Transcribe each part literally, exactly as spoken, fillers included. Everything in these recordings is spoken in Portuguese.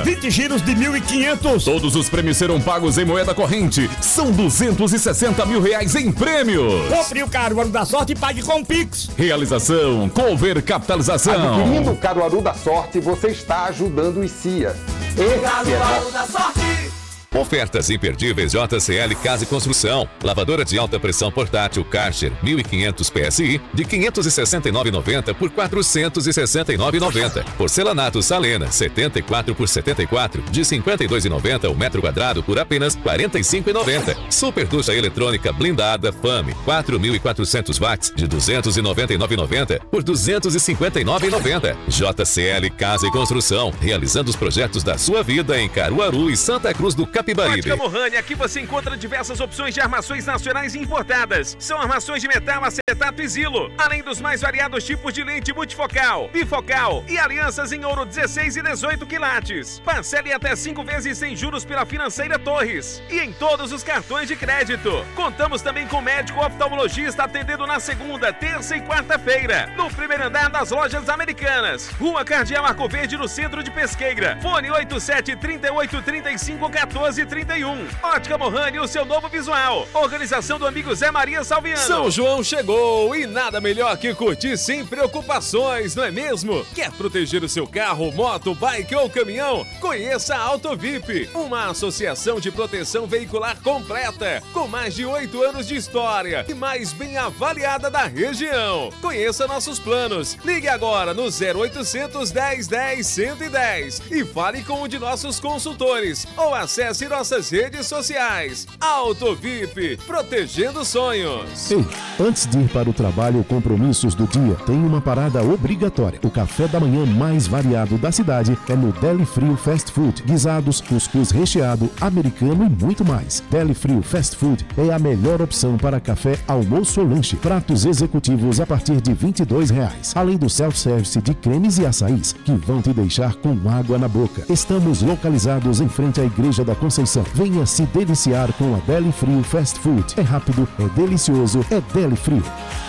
vinte giros de mil e quinhentos. Todos os prêmios serão pagos em moeda corrente. São duzentos e sessenta mil reais em prêmios. Compre o Caruaru da Sorte e pague com Pix. Realização Cover Capitalização. Adquirindo o Caruaru da Sorte, você está ajudando os C I As. Esse Caruaru é... da Sorte. Ofertas imperdíveis J C L Casa e Construção. Lavadora de alta pressão portátil Karcher mil e quinhentos P S I de quinhentos e sessenta e nove reais e noventa centavos por quatrocentos e sessenta e nove reais e noventa centavos. Porcelanato Salena setenta e quatro por setenta e quatro de cinquenta e dois reais e noventa centavos o metro quadrado por apenas quarenta e cinco reais e noventa centavos. Super ducha eletrônica blindada Fame quatro mil e quatrocentos watts de duzentos e noventa e nove reais e noventa centavos por duzentos e cinquenta e nove reais e noventa centavos. J C L Casa e Construção, realizando os projetos da sua vida em Caruaru e Santa Cruz do Capibaribe. Ótica Mohani, aqui você encontra diversas opções de armações nacionais e importadas. São armações de metal, acetato e zilo, além dos mais variados tipos de lente multifocal, bifocal e alianças em ouro dezesseis e dezoito quilates. Parcele até cinco vezes sem juros pela Financeira Torres e em todos os cartões de crédito. Contamos também com médico oftalmologista atendendo na segunda, terça e quarta-feira, no primeiro andar das Lojas Americanas. Rua Cardeal Arco Verde, no centro de Pesqueira. Fone oito sete, trinta e oito, trinta e cinco, quatorze, trinta e um. Ótica Mohani, o seu novo visual. Organização do amigo Zé Maria Salviano. São João chegou e nada melhor que curtir sem preocupações, não é mesmo? Quer proteger o seu carro, moto, bike ou caminhão? Conheça a Autovip, uma associação de proteção veicular completa, com mais de oito anos de história e mais bem avaliada da região. Conheça nossos planos. Ligue agora no zero oitocentos, dez, dez, cento e dez e fale com um de nossos consultores ou acesse nossas redes sociais. Autovip, protegendo sonhos. Ei, antes de ir para o trabalho ou compromissos do dia, tem uma parada obrigatória. O café da manhã mais variado da cidade é no Deli Frio Fast Food. Guisados, cuscuz recheado, americano e muito mais. Deli Frio Fast Food é a melhor opção para café, almoço ou lanche. Pratos executivos a partir de vinte e dois reais. Além do self-service de cremes e açaís, que vão te deixar com água na boca. Estamos localizados em frente à Igreja da Conceição. Venha se deliciar com a Deli Frio Fast Food. É rápido, é delicioso, é Deli Frio.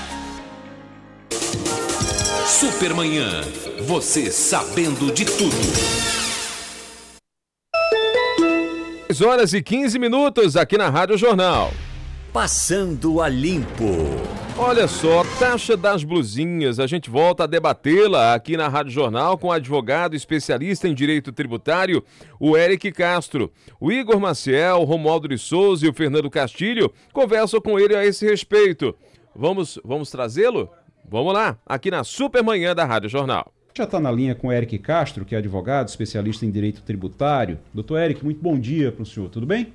Supermanhã, você sabendo de tudo. dez horas e quinze minutos aqui na Rádio Jornal. Passando a limpo. Olha só, taxa das blusinhas, a gente volta a debatê-la aqui na Rádio Jornal com o advogado especialista em direito tributário, o Eric Castro. O Igor Maciel, o Romualdo de Souza e o Fernando Castilho conversam com ele a esse respeito. Vamos, vamos trazê-lo? Vamos lá, aqui na Supermanhã da Rádio Jornal. Já está na linha com o Eric Castro, que é advogado, especialista em direito tributário. Doutor Eric, muito bom dia para o senhor, tudo bem?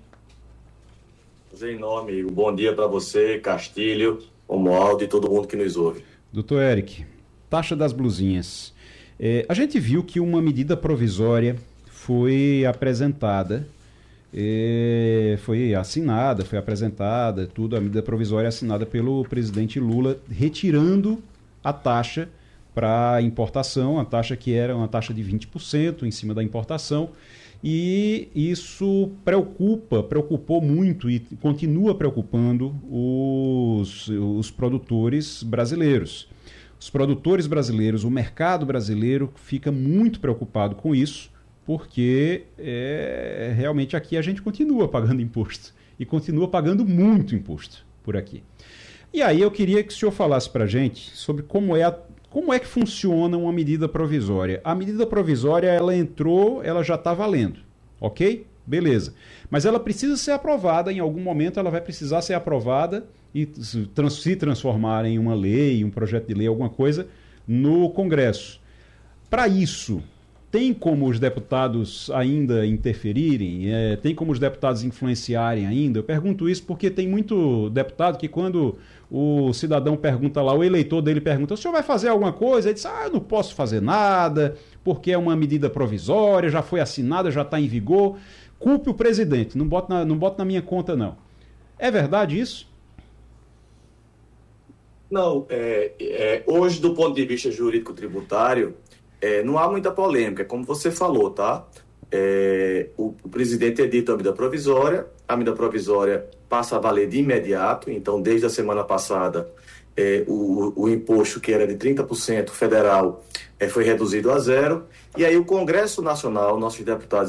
Prazer enorme, amigo. Bom dia para você, Castilho, Romualdo e todo mundo que nos ouve. Doutor Eric, taxa das blusinhas. É, a gente viu que uma medida provisória foi apresentada, é, foi assinada, foi apresentada, tudo, a medida provisória assinada pelo presidente Lula, retirando a taxa para importação, a taxa que era uma taxa de vinte por cento em cima da importação, e isso preocupa, preocupou muito e continua preocupando os, os produtores brasileiros. Os produtores brasileiros, o mercado brasileiro fica muito preocupado com isso, porque é, realmente aqui a gente continua pagando imposto, e continua pagando muito imposto por aqui. E aí eu queria que o senhor falasse para a gente sobre como é a Como é que funciona uma medida provisória? A medida provisória, ela entrou, ela já está valendo, ok? Beleza. Mas ela precisa ser aprovada, em algum momento ela vai precisar ser aprovada e se transformar em uma lei, um projeto de lei, alguma coisa, no Congresso. Para isso, tem como os deputados ainda interferirem? É, tem como os deputados influenciarem ainda? Eu pergunto isso porque tem muito deputado que quando o cidadão pergunta lá, o eleitor dele pergunta, o senhor vai fazer alguma coisa? Ele diz, ah, eu não posso fazer nada, porque é uma medida provisória, já foi assinada, já está em vigor. Culpe o presidente, não bote na, não bote na minha conta, não. É verdade isso? Não, é, é, hoje, do ponto de vista jurídico-tributário, é, não há muita polêmica, como você falou, tá? É, o, o presidente edita a medida provisória, a medida provisória passa a valer de imediato, então desde a semana passada é, o, o imposto que era de trinta por cento federal é, foi reduzido a zero, e aí o Congresso Nacional, nossos deputados